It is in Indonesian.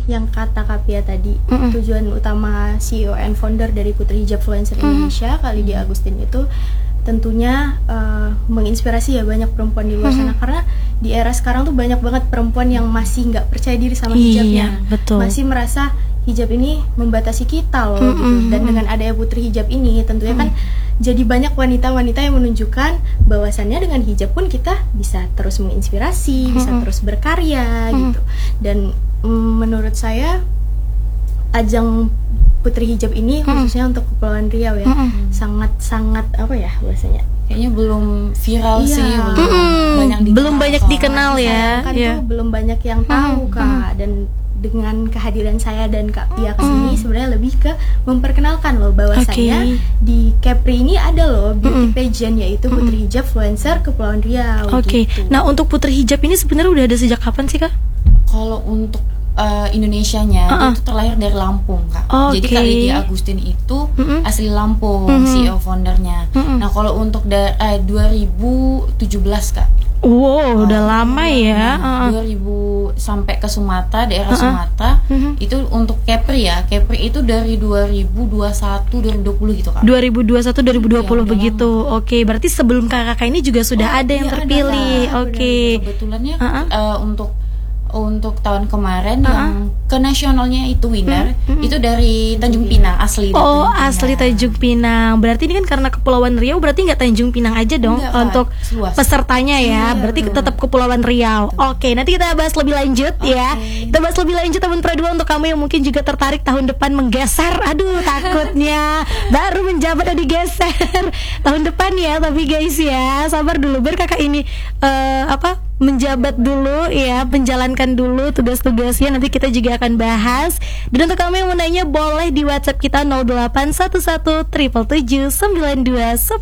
yang kata Kapia tadi, tujuan utama CEO and founder dari Putri Hijab Fluencer Indonesia, Khalidia Agustin itu tentunya menginspirasi ya banyak perempuan di luar sana, karena di era sekarang tuh banyak banget perempuan yang masih nggak percaya diri sama hijabnya, masih merasa hijab ini membatasi kita loh gitu. Dan dengan adanya Putri Hijab ini tentunya kan jadi banyak wanita-wanita yang menunjukkan bahwasannya dengan hijab pun kita bisa terus menginspirasi, bisa terus berkarya gitu. Dan menurut saya ajang Putri Hijab ini khususnya untuk Kepulauan Riau ya, sangat-sangat apa ya bahasanya? Kayaknya belum viral sih, belum banyak dikenal ya. Kan tuh belum banyak yang tahu Kak. Dan dengan kehadiran saya dan Kak Pia kesini sebenarnya lebih ke memperkenalkan loh bahwasannya di Kepri ini ada loh beauty pageant, yaitu Putri Hijab Fluencer Kepulauan Riau. Gitu. Nah untuk Putri Hijab ini sebenarnya udah ada sejak kapan sih Kak? Kalau untuk Indonesianya itu terlahir dari Lampung Kak. Jadi Khalidia Agustin itu asli Lampung, CEO foundernya. Nah kalau untuk 2017 Kak. Wow, udah lama ya. 2000 sampai ke Sumatera, daerah Sumatera. Itu untuk Kepri ya. Kepri itu dari 2021 2020 gitu Kak. 2021 2020 begitu. Oke, berarti sebelum kakak ini juga sudah ada yang terpilih. Oke. Kebetulannya untuk tahun kemarin yang ke nasionalnya itu winner itu dari Tanjung Pinang, asli. Asli Tanjung Pinang. Berarti ini kan karena Kepulauan Riau, berarti nggak Tanjung Pinang aja dong untuk pesertanya ya. Berarti tetap Kepulauan Riau. Oke, nanti kita bahas lebih lanjut ya. Kita bahas lebih lanjut teman Pro2 untuk kamu yang mungkin juga tertarik tahun depan menggeser. Aduh, takutnya baru menjabat udah digeser tahun depan ya. Tapi guys ya, sabar dulu biar kakak ini menjabat dulu ya, menjalankan dulu tugas-tugasnya. Nanti kita juga akan bahas. Dan untuk kamu yang mau nanya boleh di WhatsApp kita 0811 777 9210.